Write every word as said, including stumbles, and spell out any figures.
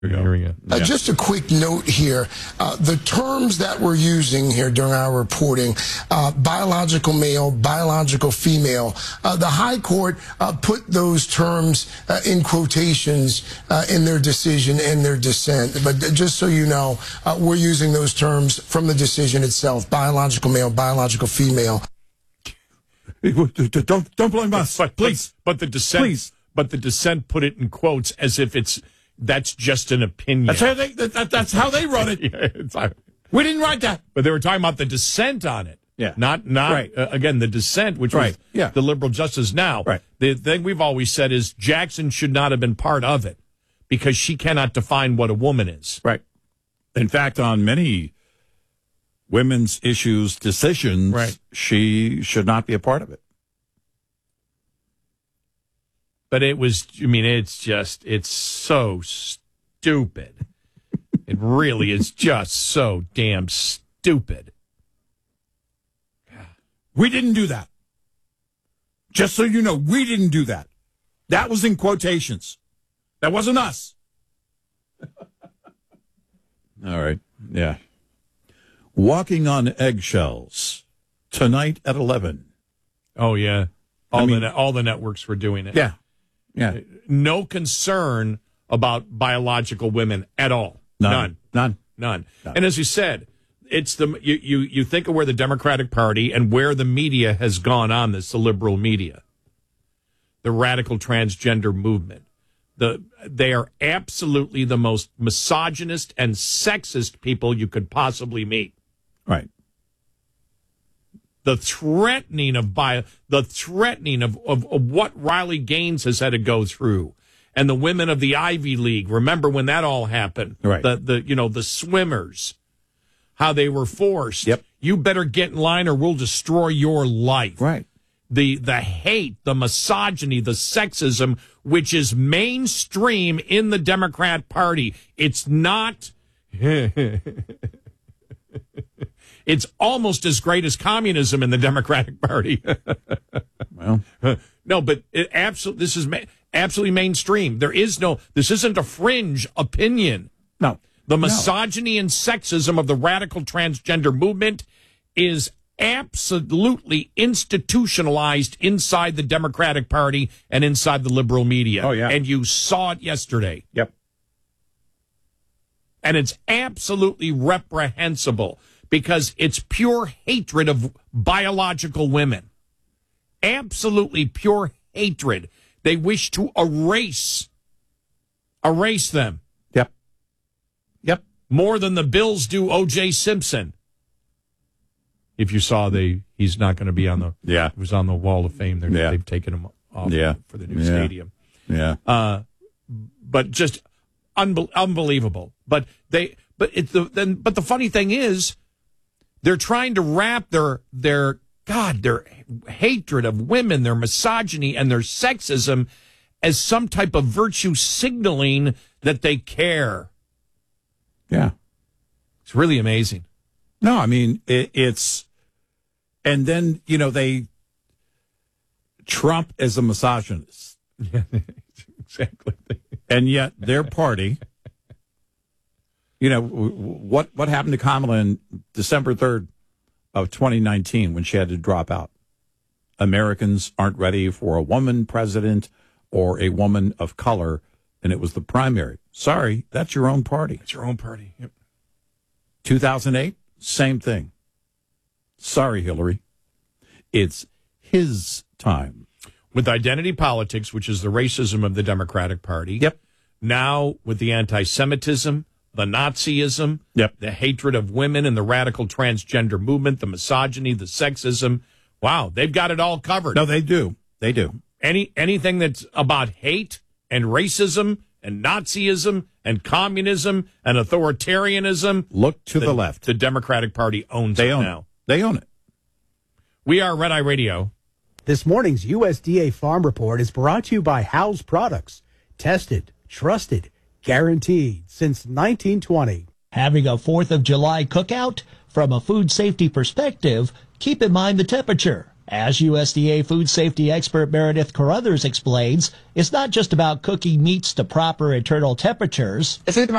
Here we go. Uh, Yeah. Just a quick note here. Uh, the terms that we're using here during our reporting, uh, biological male, biological female, uh, the High Court uh, put those terms uh, in quotations uh, in their decision and their dissent. But just so you know, uh, we're using those terms from the decision itself, biological male, biological female. Don't, don't blame us, but, please. But the dissent, Please. but the dissent put it in quotes as if it's that's just an opinion. That's how they, that, that's how they wrote it. Yeah, it's like, we didn't write that. but they were talking about the dissent on it. Yeah. Not, not Right. uh, again, the dissent, which Right. was Yeah. the liberal justice. Now, Right. the thing we've always said is Jackson should not have been part of it because she cannot define what a woman is. Right. In fact, on many women's issues decisions, Right. she should not be a part of it. But it was, I mean, it's just, it's so stupid. It really is just so damn stupid. We didn't do that. Just so you know, we didn't do that. That was in quotations. That wasn't us. All right. Yeah. Walking on eggshells tonight at eleven. Oh, yeah. All, I mean- the, ne- all the networks were doing it. Yeah. Yeah. No concern about biological women at all. None. None. None. None. And as you said, it's the you, you you think of where the Democratic Party and where the media has gone on this, the liberal media, the radical transgender movement. The they are absolutely the most misogynist and sexist people you could possibly meet. Right. The threatening of bio, the threatening of, of, of what Riley Gaines has had to go through, and the women of the Ivy League. Remember when that all happened? Right. The the you know the swimmers, how they were forced. Yep. You better get in line or we'll destroy your life. Right. The the hate, the misogyny, the sexism, which is mainstream in the Democrat Party. It's not. It's almost as great as communism in the Democratic Party. Well, no, but it absolutely this is ma- absolutely mainstream. There is no. This isn't a fringe opinion. no. The misogyny and sexism of the radical transgender movement is absolutely institutionalized inside the Democratic Party and inside the liberal media. Oh, yeah. And you saw it yesterday. Yep. And it's absolutely reprehensible because it's pure hatred of biological women. Absolutely pure hatred. They wish to erase, erase them. Yep. Yep. More than the Bills do O J Simpson. If you saw the, he's not going to be on the, Yeah. he was on the Wall of Fame. They're, Yeah. They've taken him off Yeah. for the new Yeah. stadium. Yeah. Uh, but just unbe- unbelievable. But they, but it, the, then, but the funny thing is, they're trying to wrap their their God, their hatred of women, their misogyny, and their sexism as some type of virtue signaling that they care. Yeah. It's really amazing. No, I mean, it, it's, and then, you know, they, Trump is a misogynist. Yeah, exactly. And yet their party, you know, what, what happened to Kamala on December third of twenty nineteen when she had to drop out? Americans aren't ready for a woman president or a woman of color, and it was the primary. Sorry, that's your own party. It's your own party. Yep. two thousand eight, same thing. Sorry, Hillary. It's his time. With identity politics, which is the racism of the Democratic Party. Yep. Now with the anti-Semitism, the Nazism, Yep. the hatred of women and the radical transgender movement, the misogyny, the sexism. Wow, they've got it all covered. No, they do. They do. Any anything that's about hate and racism and Nazism and communism and authoritarianism. Look to the, left. The Democratic Party owns They it own now. it. They own it. We are Red Eye Radio. This morning's U S D A Farm Report is brought to you by Howes Products. Tested, trusted, guaranteed since nineteen twenty. Having a fourth of July cookout? From a food safety perspective, keep in mind the temperature. As U S D A food safety expert Meredith Carruthers explains, it's not just about cooking meats to proper internal temperatures. The food